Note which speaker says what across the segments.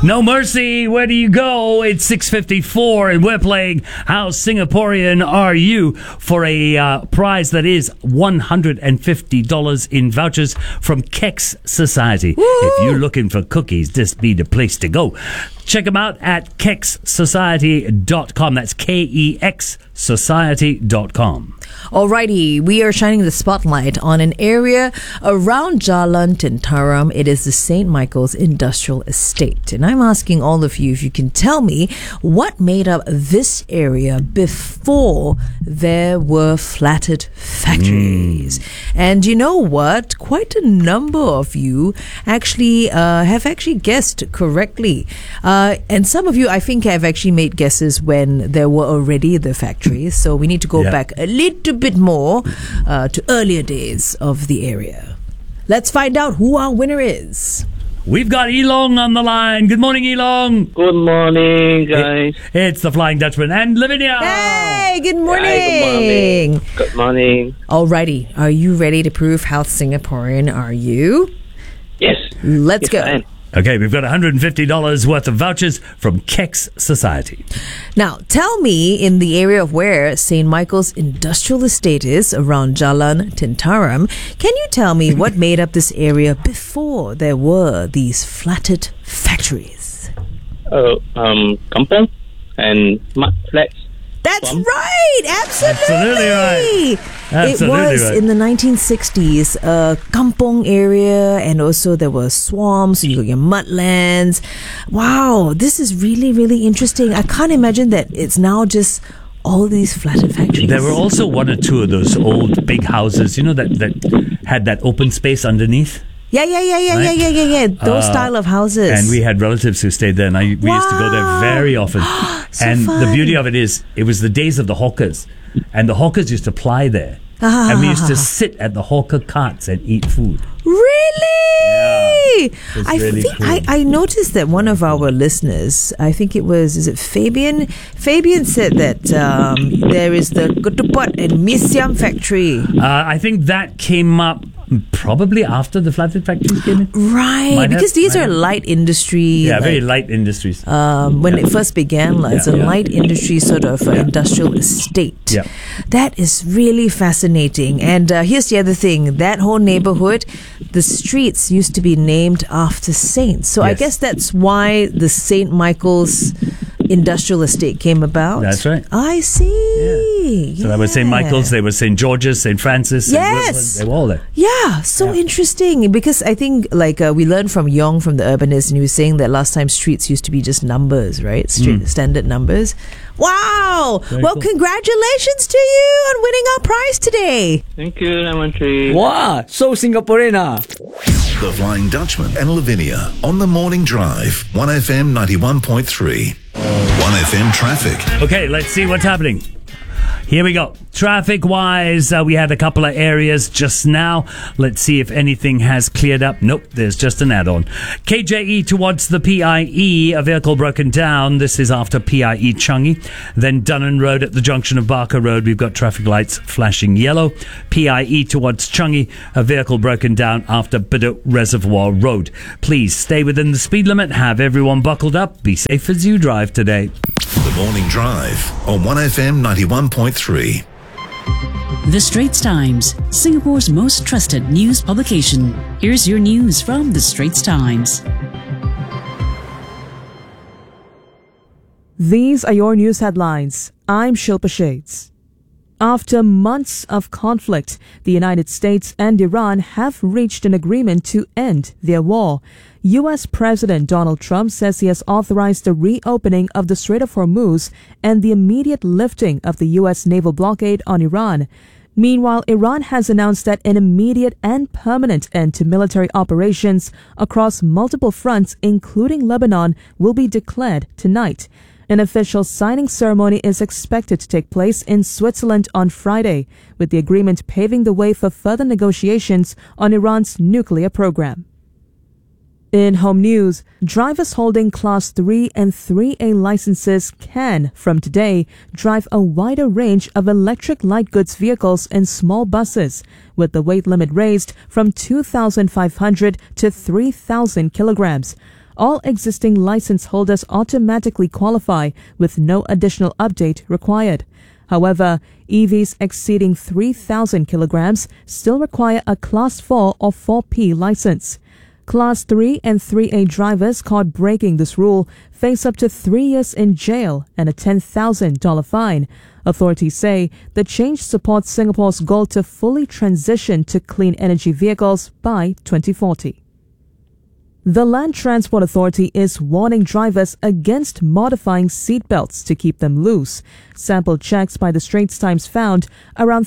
Speaker 1: No mercy, where do you go? It's 6:54 and we're playing How Singaporean Are You for a prize that is $150 in vouchers from Kex Society.
Speaker 2: Woo!
Speaker 1: If you're looking for cookies, this be the place to go. Check them out at kexsociety.com. That's KEX society.com.
Speaker 2: Alrighty, we are shining the spotlight on an area around Jalan Tentaram. It is the St. Michael's Industrial Estate. And I'm asking all of you if you can tell me what made up this area before there were flatted factories. And you know what? Quite a number of you actually have actually guessed correctly. And some of you, I think, have actually made guesses when there were already the factories. So we need to go back a little bit more to earlier days of the area. Let's find out who our winner is.
Speaker 1: We've got Elong on the line. Good morning, Elong.
Speaker 3: Good morning, guys.
Speaker 1: It's the Flying Dutchman and Lavinia.
Speaker 2: Hey, good morning.
Speaker 3: Hi, good morning.
Speaker 2: Alrighty, are you ready to prove how Singaporean are you?
Speaker 3: Yes.
Speaker 2: Let's go.
Speaker 3: I am.
Speaker 1: Okay, we've got $150 worth of vouchers from Kex Society.
Speaker 2: Now, tell me, in the area of where St. Michael's Industrial Estate is, around Jalan Tentaram, can you tell me what made up this area before there were these flatted factories?
Speaker 3: Kampong and mud flats.
Speaker 2: That's right! Absolutely
Speaker 1: right.
Speaker 2: It was in the 1960s, a kampong area, and also there were swamps, you got your mudlands. Wow, this is really, really interesting. I can't imagine that it's now just all these flatted factories.
Speaker 1: There were also one or two of those old big houses, that had that open space underneath.
Speaker 2: Yeah. Those style of houses.
Speaker 1: And we had relatives who stayed there, and we used to go there very often. And
Speaker 2: fun.
Speaker 1: the beauty of it is, it was the days of the hawkers, and the hawkers used to ply there. And we used to sit at the hawker carts and eat food.
Speaker 2: Really?
Speaker 1: It's
Speaker 2: I
Speaker 1: really
Speaker 2: think
Speaker 1: cool.
Speaker 2: I noticed that one of our listeners, I think is it Fabian? Fabian said that there is the Ketupat and Mee Siam factory.
Speaker 1: I think that came up probably after the flatted factories came in.
Speaker 2: Right, because these are light industry.
Speaker 1: Yeah, very light industries.
Speaker 2: When it first began, it's a light industry sort of industrial estate.
Speaker 1: Yeah.
Speaker 2: That is really fascinating. And here's the other thing. That whole neighborhood, the streets used to be named after saints. So I
Speaker 1: Yes.
Speaker 2: guess that's why the St. Michael's Industrial Estate came about.
Speaker 1: That's right.
Speaker 2: I see.
Speaker 1: So that was St. Michael's, there was St. George's, St. Francis.
Speaker 2: Yes.
Speaker 1: They were all there.
Speaker 2: Yeah, so interesting, because I think we learned from Yong, from the urbanist, and he was saying that last time streets used to be just numbers, right? Standard numbers. Wow!
Speaker 1: Very
Speaker 2: well,
Speaker 1: cool.
Speaker 2: Congratulations to you on winning our prize today.
Speaker 3: Thank you, Lemon
Speaker 4: Wow, so Singaporean ah.
Speaker 5: The Flying Dutchman and Lavinia on the Morning Drive, 1FM 91.3. 1FM Traffic.
Speaker 1: Okay, let's see what's happening. Here we go. Traffic-wise, we had a couple of areas just now. Let's see if anything has cleared up. Nope, there's just an add-on. KJE towards the PIE, a vehicle broken down. This is after PIE Changi. Then Dunnan Road at the junction of Barker Road. We've got traffic lights flashing yellow. PIE towards Changi, a vehicle broken down after Bedok Reservoir Road. Please stay within the speed limit. Have everyone buckled up. Be safe as you drive today.
Speaker 5: The Morning Drive on 1FM 91.3.
Speaker 6: The Straits Times, Singapore's most trusted news publication. Here's your news from The Straits Times.
Speaker 7: These are your news headlines. I'm Shilpa Shades. After months of conflict, the United States and Iran have reached an agreement to end their war. U.S. President Donald Trump says he has authorized the reopening of the Strait of Hormuz and the immediate lifting of the U.S. naval blockade on Iran. Meanwhile, Iran has announced that an immediate and permanent end to military operations across multiple fronts, including Lebanon, will be declared tonight. An official signing ceremony is expected to take place in Switzerland on Friday, with the agreement paving the way for further negotiations on Iran's nuclear program. In home news, drivers holding Class 3 and 3A licenses can, from today, drive a wider range of electric light goods vehicles and small buses, with the weight limit raised from 2,500 to 3,000 kilograms. all existing license holders automatically qualify with no additional update required. However, EVs exceeding 3,000 kilograms still require a Class 4 or 4P license. Class 3 and 3A drivers caught breaking this rule face up to 3 years in jail and a $10,000 fine. Authorities say the change supports Singapore's goal to fully transition to clean energy vehicles by 2040. The Land Transport Authority is warning drivers against modifying seatbelts to keep them loose. Sample checks by the Straits Times found around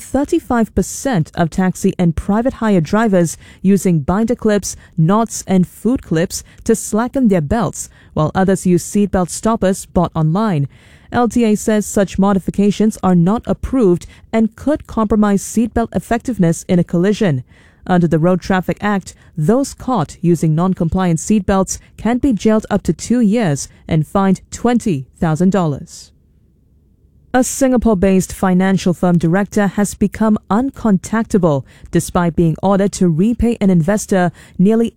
Speaker 7: 35% of taxi and private hire drivers using binder clips, knots and food clips to slacken their belts, while others use seatbelt stoppers bought online. LTA says such modifications are not approved and could compromise seatbelt effectiveness in a collision. Under the Road Traffic Act, those caught using non-compliant seatbelts can be jailed up to 2 years and fined $20,000. A Singapore-based financial firm director has become uncontactable despite being ordered to repay an investor nearly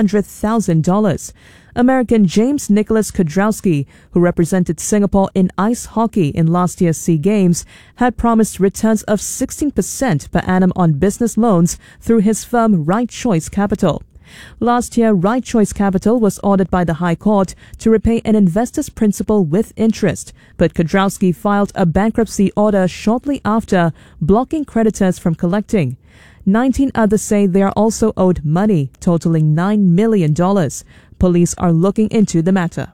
Speaker 7: $800,000. American James Nicholas Kudrowski, who represented Singapore in ice hockey in last year's SEA Games, had promised returns of 16% per annum on business loans through his firm Right Choice Capital. Last year, Right Choice Capital was ordered by the High Court to repay an investor's principal with interest, but Kudrowski filed a bankruptcy order shortly after, blocking creditors from collecting. 19 others say they are also owed money, totaling $9 million. Police are looking into the matter.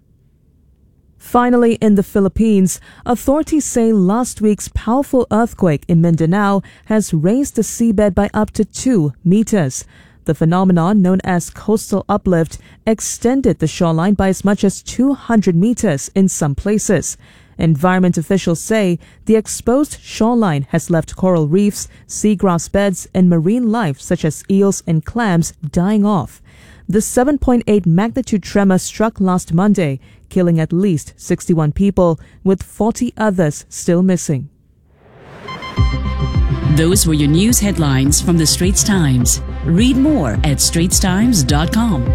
Speaker 7: Finally, in the Philippines, authorities say last week's powerful earthquake in Mindanao has raised the seabed by up to 2 meters. The phenomenon, known as coastal uplift, extended the shoreline by as much as 200 meters in some places. Environment officials say the exposed shoreline has left coral reefs, seagrass beds, and marine life such as eels and clams dying off. The 7.8 magnitude tremor struck last Monday, killing at least 61 people, with 40 others still missing.
Speaker 6: Those were your news headlines from the Straits Times. Read more at straitstimes.com.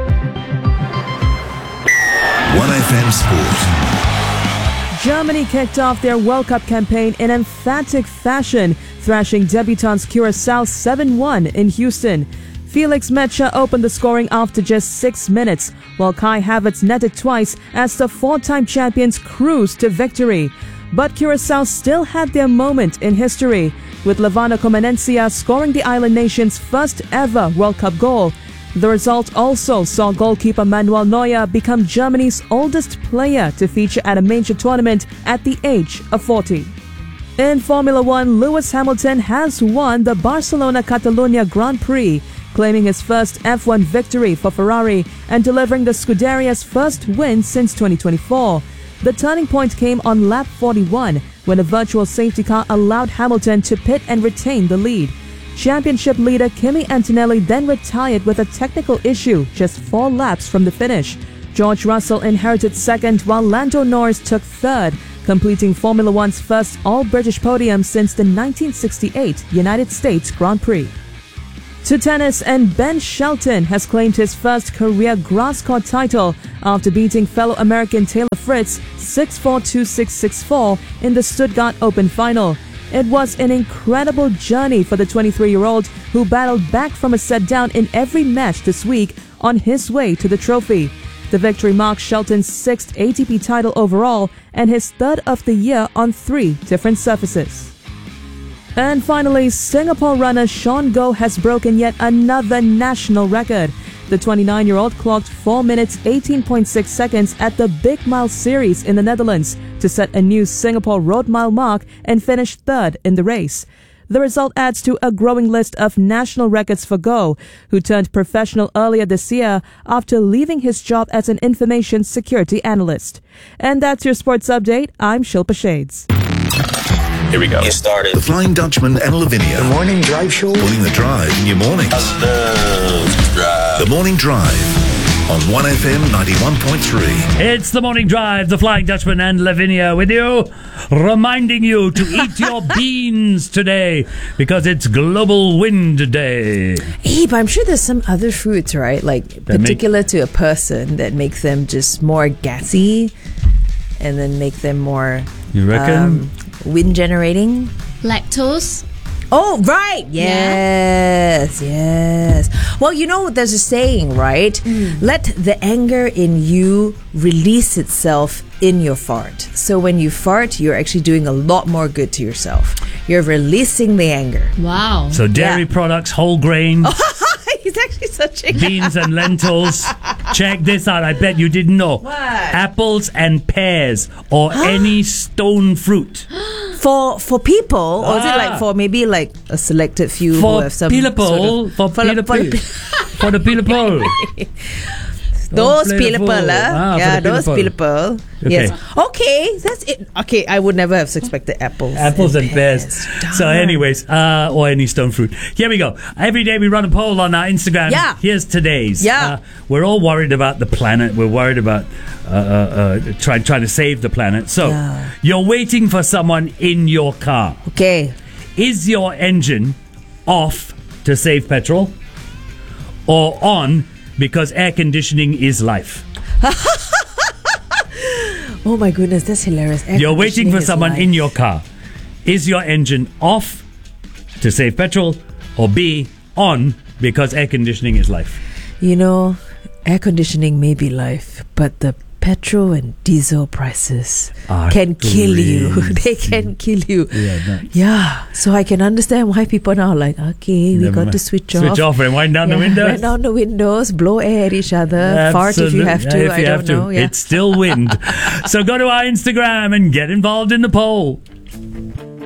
Speaker 5: 1FM Sport.
Speaker 7: Germany kicked off their World Cup campaign in emphatic fashion, thrashing debutants Curaçao 7-1 in Houston. Felix Metscher opened the scoring after just 6 minutes, while Kai Havertz netted twice as the 4-time champions cruised to victory. But Curaçao still had their moment in history, with Levano Comenencia scoring the island nation's first ever World Cup goal. The result also saw goalkeeper Manuel Neuer become Germany's oldest player to feature at a major tournament at the age of 40. In Formula One, Lewis Hamilton has won the Barcelona-Catalunya Grand Prix, claiming his first F1 victory for Ferrari and delivering the Scuderia's first win since 2024. The turning point came on lap 41, when a virtual safety car allowed Hamilton to pit and retain the lead. Championship leader Kimi Antonelli then retired with a technical issue just 4 laps from the finish. George Russell inherited second, while Lando Norris took third, completing Formula One's first all-British podium since the 1968 United States Grand Prix. To tennis, and Ben Shelton has claimed his first career grass court title after beating fellow American Taylor Fritz 6-4, 2-6, 6-4 in the Stuttgart Open final. It was an incredible journey for the 23-year-old who battled back from a set down in every match this week on his way to the trophy. The victory marks Shelton's 6th ATP title overall and his 3rd of the year on 3 different surfaces. And finally, Singapore runner Sean Goh has broken yet another national record. The 29-year-old clocked 4 minutes 18.6 seconds at the Big Mile Series in the Netherlands to set a new Singapore Road Mile mark and finish 3rd in the race. The result adds to a growing list of national records for Goh, who turned professional earlier this year after leaving his job as an information security analyst. And that's your sports update. I'm Shilpa Shades.
Speaker 8: Here we go. Get started.
Speaker 5: The Flying Dutchman and Lavinia.
Speaker 8: The Morning Drive Show.
Speaker 5: Winning the drive in your mornings.
Speaker 8: I love to drive.
Speaker 5: The Morning Drive on 1FM 91.3.
Speaker 1: It's the Morning Drive, the Flying Dutchman and Lavinia with you, reminding you to eat your beans today because it's Global Wind Day.
Speaker 2: Hey, but I'm sure there's some other fruits, right? Like particular to a person that make them just more gassy and then make them more
Speaker 1: You reckon?
Speaker 2: wind generating.
Speaker 9: Lactose.
Speaker 2: Oh, right. Yes. Well, you know, there's a saying, right? Let the anger in you release itself in your fart. So when you fart, you're actually doing a lot more good to yourself. You're releasing the anger.
Speaker 9: Wow.
Speaker 1: So dairy products, whole grains,
Speaker 2: He's actually such a...
Speaker 1: beans and lentils. Check this out. I bet you didn't know.
Speaker 2: What?
Speaker 1: Apples and pears or any stone fruit.
Speaker 2: For people, or is it like for maybe like a selected few who
Speaker 1: For
Speaker 2: have some
Speaker 1: people,
Speaker 2: sort of...
Speaker 1: for the people.
Speaker 2: Those
Speaker 1: Don't play the
Speaker 2: people,
Speaker 1: fool.
Speaker 2: yeah,
Speaker 1: For the
Speaker 2: those people.
Speaker 1: Okay.
Speaker 2: Yes. Okay, that's it. Okay, I would never have suspected apples.
Speaker 1: Apples and pears. So
Speaker 2: Darn.
Speaker 1: anyways, or any stone fruit. Here we go. Every day we run a poll on our Instagram.
Speaker 2: Yeah.
Speaker 1: Here's today's.
Speaker 2: Yeah.
Speaker 1: We're all worried about the planet. We're worried about trying to save the planet. So
Speaker 2: Yeah.
Speaker 1: you're waiting for someone in your car.
Speaker 2: Okay.
Speaker 1: Is your engine off to save petrol or on because air conditioning is life?
Speaker 2: Oh my goodness, that's hilarious. Air
Speaker 1: You're waiting
Speaker 2: conditioning
Speaker 1: for
Speaker 2: is
Speaker 1: someone
Speaker 2: life.
Speaker 1: in your car. Is your engine off to save petrol or B, on because air conditioning is life?
Speaker 2: You know, air conditioning may be life, but the petrol and diesel prices
Speaker 1: Are
Speaker 2: can kill you. They
Speaker 1: crazy.
Speaker 2: can kill you.
Speaker 1: Yeah, nuts.
Speaker 2: Yeah, so I can understand why people now are like, okay, we
Speaker 1: Never
Speaker 2: got
Speaker 1: mind.
Speaker 2: to switch
Speaker 1: Switch off and wind down the windows.
Speaker 2: Wind down the windows, blow air at each other, fart if you have to.
Speaker 1: If
Speaker 2: I
Speaker 1: you
Speaker 2: don't
Speaker 1: have to.
Speaker 2: know. Yeah.
Speaker 1: It's still wind. So go to our Instagram and get involved in the poll.